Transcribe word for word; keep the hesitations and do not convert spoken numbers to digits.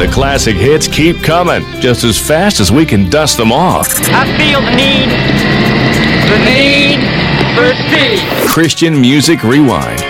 The classic hits keep coming, just as fast as we can dust them off. I feel the need, the need for speed. Christian Music Rewind.